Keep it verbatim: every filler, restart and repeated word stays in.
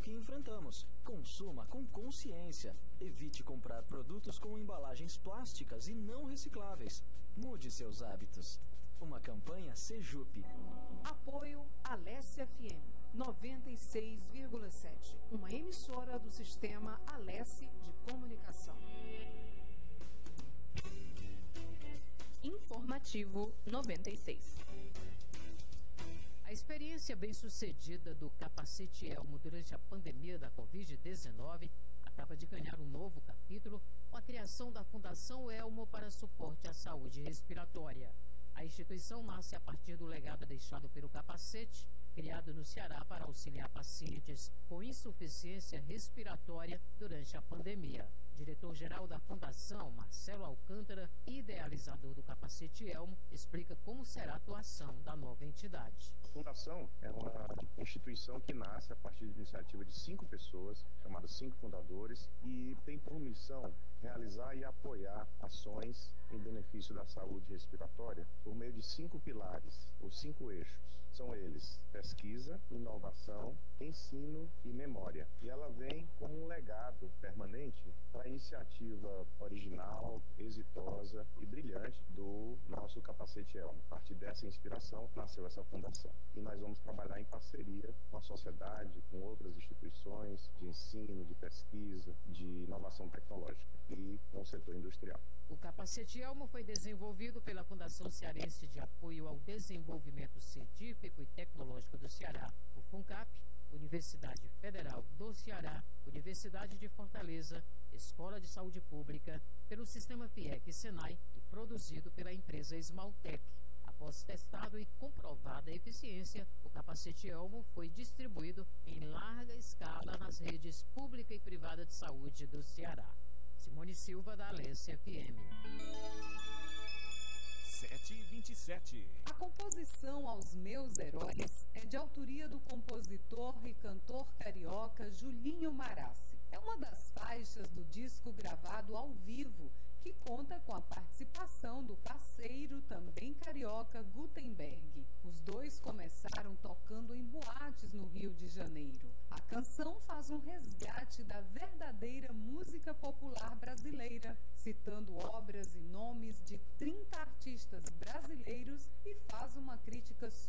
que enfrentamos. Consuma com consciência. Evite comprar produtos com embalagens plásticas e não recicláveis. Mude seus hábitos. Uma campanha Sejup. Apoio Alesse F M noventa e seis vírgula sete, uma emissora do sistema Alesse de Comunicação. Informativo noventa e seis. A experiência bem-sucedida do capacete Elmo durante a pandemia da covid dezenove acaba de ganhar um novo capítulo com a criação da Fundação Elmo para suporte à saúde respiratória. A instituição nasce a partir do legado deixado pelo capacete, criado no Ceará para auxiliar pacientes com insuficiência respiratória durante a pandemia. Diretor-geral da Fundação, Marcelo Alcântara, idealizador do capacete Elmo, explica como será a atuação da nova entidade. A Fundação é uma instituição que nasce a partir de iniciativa de cinco pessoas, chamadas cinco fundadores, e tem por missão realizar e apoiar ações em benefício da saúde respiratória por meio de cinco pilares, ou cinco eixos. São eles: pesquisa, inovação, ensino e memória. E ela vem como um legado permanente para a iniciativa original, exitosa e brilhante do nosso capacete Elmo. A partir dessa inspiração nasceu essa fundação. E nós vamos trabalhar em parceria com a sociedade, com outras instituições de ensino, de pesquisa, de inovação tecnológica e com o setor industrial. O capacete Elmo foi desenvolvido pela Fundação Cearense de Apoio ao Desenvolvimento Científico e Tecnológico do Ceará, o FUNCAP, Universidade Federal do Ceará, Universidade de Fortaleza, Escola de Saúde Pública, pelo Sistema FIEC e Senai e produzido pela empresa Esmaltec. Após testado e comprovada a eficiência, o capacete Elmo foi distribuído em larga escala nas redes pública e privada de saúde do Ceará. Simone Silva, da Alesse F M. sete e vinte e sete. A composição Aos Meus Heróis é de autoria do compositor e cantor carioca Julinho Marassi. É uma das faixas do disco gravado ao vivo, que conta com a participação do parceiro, também carioca, Gutenberg. Os dois começaram tocando em boates no Rio de Janeiro. A canção faz um resgate da verdadeira música popular brasileira, citando obras e nomes de trinta artistas brasileiros, e faz uma crítica